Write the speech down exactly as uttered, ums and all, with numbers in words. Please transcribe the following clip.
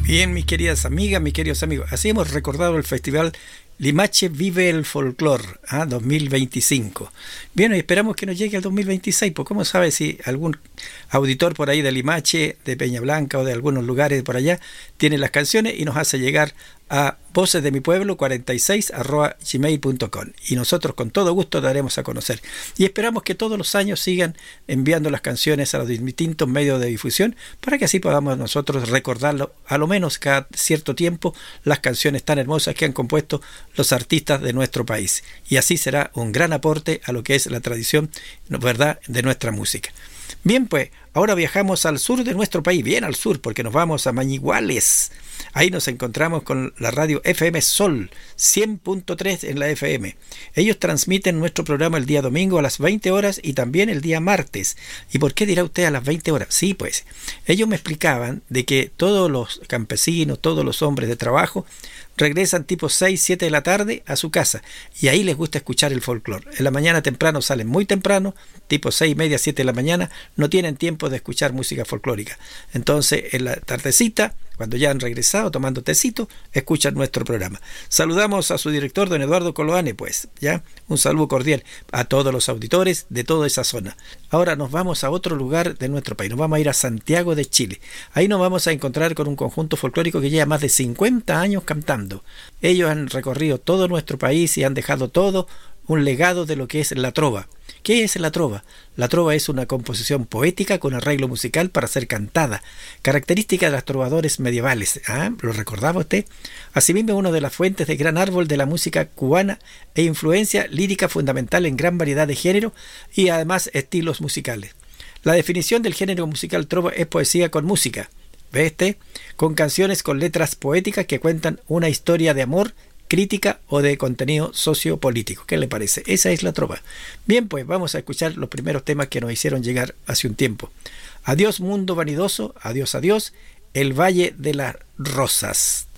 Bien, mis queridas amigas, mis queridos amigos, así hemos recordado el festival Limache Vive el Folclore, ¿ah? dos mil veinticinco. Bien, y esperamos que nos llegue al dos mil veintiséis, pues cómo sabe si algún auditor por ahí de Limache, de Peña Blanca o de algunos lugares por allá tiene las canciones y nos hace llegar a voces de mi pueblo cuarenta y seis arroba gmail punto com, y nosotros con todo gusto daremos a conocer, y esperamos que todos los años sigan enviando las canciones a los distintos medios de difusión para que así podamos nosotros recordarlo a lo menos cada cierto tiempo, las canciones tan hermosas que han compuesto los artistas de nuestro país, y así será un gran aporte a lo que es la tradición, ¿verdad?, de nuestra música. Bien, pues ahora viajamos al sur de nuestro país, bien al sur, porque nos vamos a Mañiguales. Ahí nos encontramos con la radio F M Sol cien punto tres en la F M. Ellos transmiten nuestro programa el día domingo a las veinte horas y también el día martes. ¿Y por qué dirá usted a las veinte horas? Sí, pues ellos me explicaban de que todos los campesinos, todos los hombres de trabajo regresan tipo seis, siete de la tarde a su casa y ahí les gusta escuchar el folclore. En la mañana temprano salen muy temprano, tipo seis y media, siete de la mañana, no tienen tiempo de escuchar música folclórica. Entonces en la tardecita, cuando ya han regresado tomando tecito, escuchan nuestro programa. Saludamos a su director, don Eduardo Coloane, pues, ya, un saludo cordial a todos los auditores de toda esa zona. Ahora nos vamos a otro lugar de nuestro país, nos vamos a ir a Santiago de Chile. Ahí nos vamos a encontrar con un conjunto folclórico que lleva más de cincuenta años cantando. Ellos han recorrido todo nuestro país y han dejado todo un legado de lo que es la trova. ¿Qué es la trova? La trova es una composición poética con arreglo musical para ser cantada, característica de los trovadores medievales. ¿Ah? ¿Lo recordaba usted? Asimismo, es una de las fuentes de gran árbol de la música cubana e influencia lírica fundamental en gran variedad de géneros y además estilos musicales. La definición del género musical trova es poesía con música, ¿ve este? Con canciones con letras poéticas que cuentan una historia de amor, crítica o de contenido sociopolítico. ¿Qué le parece? Esa es la trova. Bien, pues vamos a escuchar los primeros temas que nos hicieron llegar hace un tiempo. Adiós mundo vanidoso, adiós, adiós, el Valle de las Rosas.